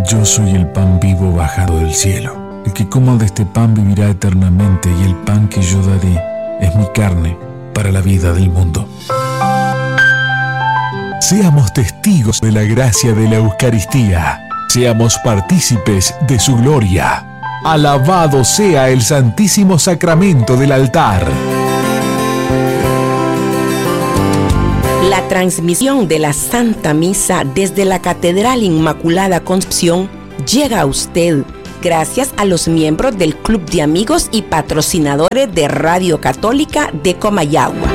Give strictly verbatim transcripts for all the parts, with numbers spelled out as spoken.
Yo soy el pan vivo bajado del cielo. El que coma de este pan vivirá eternamente, y el pan que yo daré es mi carne para la vida del mundo. Seamos testigos de la gracia de la Eucaristía. Seamos partícipes de su gloria. Alabado sea el Santísimo Sacramento del altar. La transmisión de la Santa Misa desde la Catedral Inmaculada Concepción llega a usted gracias a los miembros del Club de Amigos y patrocinadores de Radio Católica de Comayagua.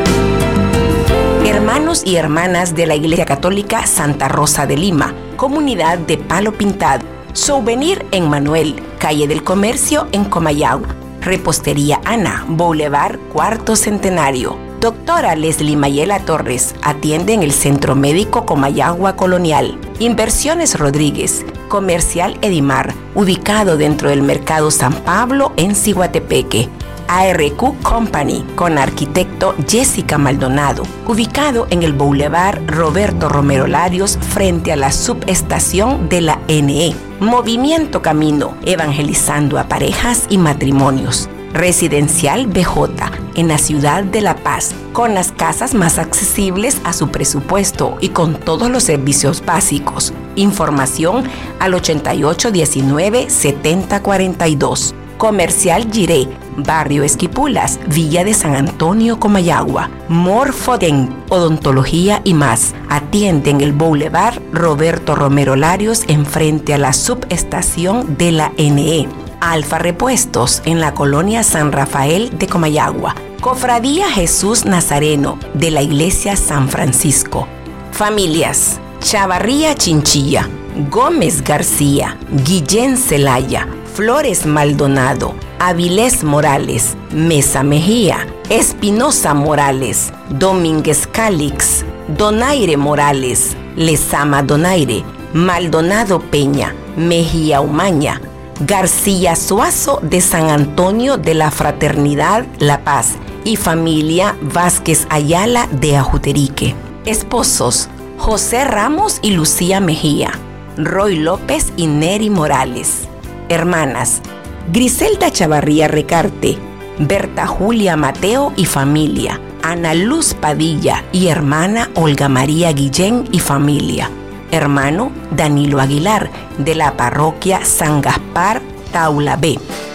Hermanos y hermanas de la Iglesia Católica Santa Rosa de Lima, Comunidad de Palo Pintado, Souvenir en Manuel, Calle del Comercio en Comayagua, Repostería Ana, Boulevard Cuarto Centenario. Doctora Leslie Mayela Torres atiende en el Centro Médico Comayagua Colonial. Inversiones Rodríguez, Comercial Edimar, ubicado dentro del Mercado San Pablo en Ciguatepeque. A R Q Company, con arquitecto Jessica Maldonado, ubicado en el Boulevard Roberto Romero Larios, frente a la subestación de la N E. Movimiento Camino, evangelizando a parejas y matrimonios. Residencial B J, en la ciudad de La Paz, con las casas más accesibles a su presupuesto y con todos los servicios básicos. Información al ochenta y ocho diecinueve setenta cuarenta y dos. Comercial Giré, Barrio Esquipulas, Villa de San Antonio, Comayagua. Morfodent, odontología y más. Atiende en el Boulevard Roberto Romero Larios, enfrente a la subestación de la N E. Alfa Repuestos, en la colonia San Rafael de Comayagua. Cofradía Jesús Nazareno, de la Iglesia San Francisco. Familias: Chavarría Chinchilla, Gómez García, Guillén Celaya, Flores Maldonado, Avilés Morales, Mesa Mejía, Espinosa Morales, Domínguez Calix, Donaire Morales, Lezama Donaire, Maldonado Peña, Mejía Umaña, García Suazo de San Antonio de la Fraternidad La Paz y familia Vázquez Ayala de Ajuterique. Esposos: José Ramos y Lucía Mejía, Roy López y Neri Morales. Hermanas: Griselda Chavarría Recarte, Berta Julia Mateo y familia, Ana Luz Padilla y hermana Olga María Guillén y familia. Hermano Danilo Aguilar, de la parroquia San Gaspar, Taula B.